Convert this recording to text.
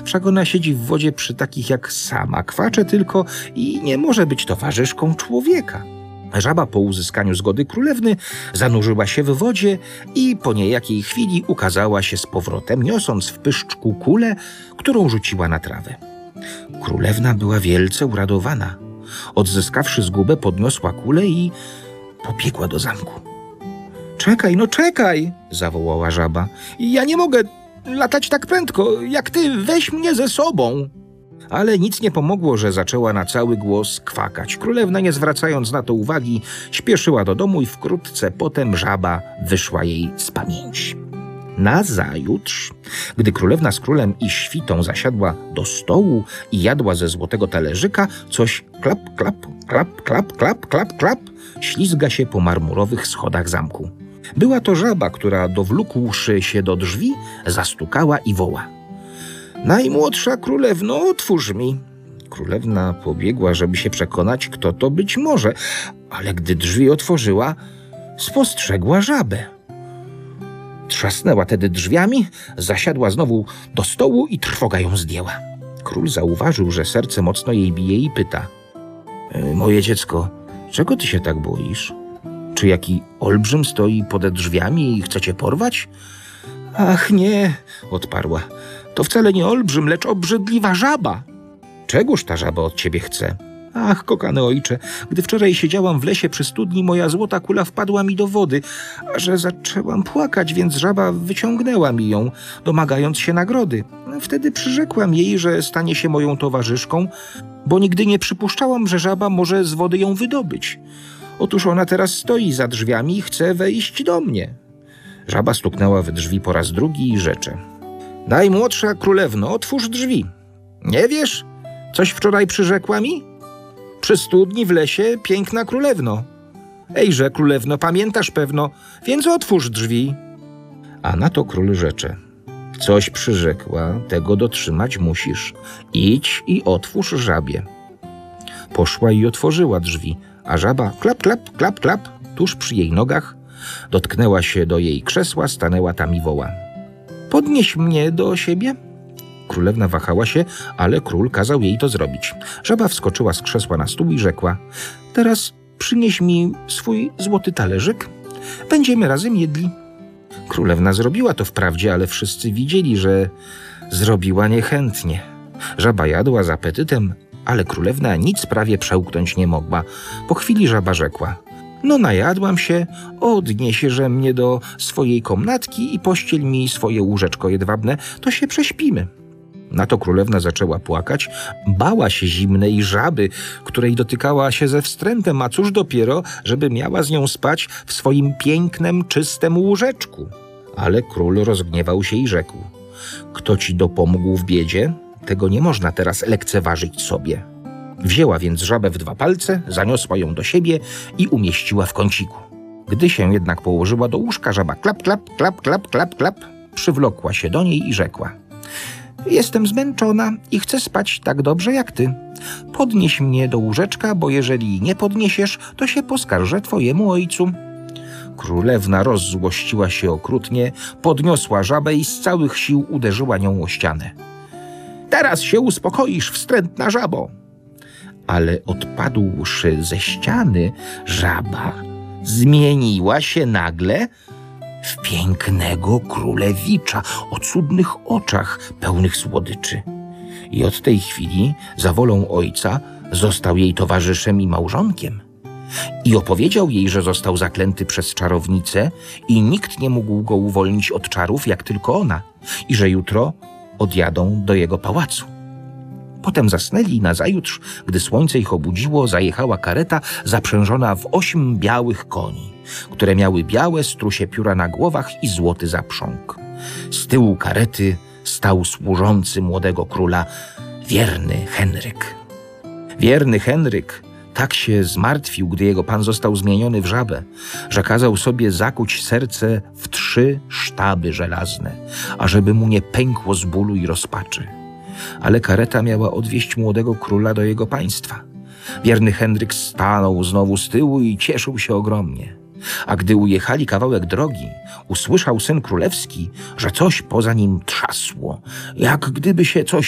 Wszak ona siedzi w wodzie przy takich jak sama, kwacze tylko i nie może być towarzyszką człowieka. Żaba po uzyskaniu zgody królewny zanurzyła się w wodzie i po niejakiej chwili ukazała się z powrotem, niosąc w pyszczku kulę, którą rzuciła na trawę. Królewna była wielce uradowana. Odzyskawszy zgubę, podniosła kulę i pobiegła do zamku. „Czekaj, no czekaj!” zawołała żaba. „Ja nie mogę latać tak prędko, jak ty, weź mnie ze sobą!” Ale nic nie pomogło, że zaczęła na cały głos kwakać. Królewna, nie zwracając na to uwagi, śpieszyła do domu i wkrótce potem żaba wyszła jej z pamięci. Nazajutrz, gdy królewna z królem i świtą zasiadła do stołu i jadła ze złotego talerzyka, coś klap, klap, klap, klap, klap, klap, klap ślizga się po marmurowych schodach zamku. Była to żaba, która, dowlókłszy się do drzwi, zastukała i woła: „Najmłodsza królewno, otwórz mi!” Królewna pobiegła, żeby się przekonać, kto to być może, ale gdy drzwi otworzyła, spostrzegła żabę. Trzasnęła tedy drzwiami, zasiadła znowu do stołu i trwoga ją zdjęła. Król zauważył, że serce mocno jej bije i pyta: „Moje dziecko, czego ty się tak boisz? Czy jaki olbrzym stoi pode drzwiami i chce cię porwać?” „Ach nie”, odparła. „To wcale nie olbrzym, lecz obrzydliwa żaba.” „Czegóż ta żaba od ciebie chce?” „Ach, kochany ojcze, gdy wczoraj siedziałam w lesie przy studni, moja złota kula wpadła mi do wody, a że zaczęłam płakać, więc żaba wyciągnęła mi ją, domagając się nagrody. Wtedy przyrzekłam jej, że stanie się moją towarzyszką, bo nigdy nie przypuszczałam, że żaba może z wody ją wydobyć. Otóż ona teraz stoi za drzwiami i chce wejść do mnie.” Żaba stuknęła w drzwi po raz drugi i rzecze: „Najmłodsza królewno, otwórz drzwi. Nie wiesz, coś wczoraj przyrzekła mi? Przy studni w lesie, piękna królewno. Ejże, królewno, pamiętasz pewno, więc otwórz drzwi.” A na to król rzecze: „Coś przyrzekła, tego dotrzymać musisz. Idź i otwórz żabie.” Poszła i otworzyła drzwi, a żaba klap, klap, klap, klap tuż przy jej nogach, dotknęła się do jej krzesła, stanęła tam i woła: „Podnieś mnie do siebie.” Królewna wahała się, ale król kazał jej to zrobić. Żaba wskoczyła z krzesła na stół i rzekła: „Teraz przynieś mi swój złoty talerzyk. Będziemy razem jedli.” Królewna zrobiła to wprawdzie, ale wszyscy widzieli, że zrobiła niechętnie. Żaba jadła z apetytem, ale królewna nic prawie przełknąć nie mogła. Po chwili żaba rzekła: „No najadłam się, odniesiesz mnie do swojej komnatki i pościel mi swoje łóżeczko jedwabne, to się prześpimy.” Na to królewna zaczęła płakać, bała się zimnej żaby, której dotykała się ze wstrętem, a cóż dopiero, żeby miała z nią spać w swoim pięknym, czystym łóżeczku. Ale król rozgniewał się i rzekł: „Kto ci dopomógł w biedzie, tego nie można teraz lekceważyć sobie.” Wzięła więc żabę w 2 palce, zaniosła ją do siebie i umieściła w kąciku. Gdy się jednak położyła do łóżka, żaba klap, klap, klap, klap, klap, klap przywlokła się do niej i rzekła: „Jestem zmęczona i chcę spać tak dobrze jak ty. Podnieś mnie do łóżeczka, bo jeżeli nie podniesiesz, to się poskarżę twojemu ojcu.” Królewna rozzłościła się okrutnie, podniosła żabę i z całych sił uderzyła nią o ścianę. „Teraz się uspokoisz, wstrętna żabo!” Ale odpadłszy ze ściany, żaba zmieniła się nagle w pięknego królewicza o cudnych oczach pełnych słodyczy. I od tej chwili, za wolą ojca, został jej towarzyszem i małżonkiem. I opowiedział jej, że został zaklęty przez czarownicę i nikt nie mógł go uwolnić od czarów, jak tylko ona, i że jutro odjadą do jego pałacu. Potem zasnęli i nazajutrz, gdy słońce ich obudziło, zajechała kareta zaprzężona w 8 białych koni, które miały białe strusie pióra na głowach i złoty zaprząg. Z tyłu karety stał służący młodego króla, wierny Henryk. Wierny Henryk tak się zmartwił, gdy jego pan został zmieniony w żabę, że kazał sobie zakuć serce w 3 sztaby żelazne, ażeby mu nie pękło z bólu i rozpaczy. Ale kareta miała odwieźć młodego króla do jego państwa. Wierny Henryk stanął znowu z tyłu i cieszył się ogromnie. A gdy ujechali kawałek drogi, usłyszał syn królewski, że coś poza nim trzasło, jak gdyby się coś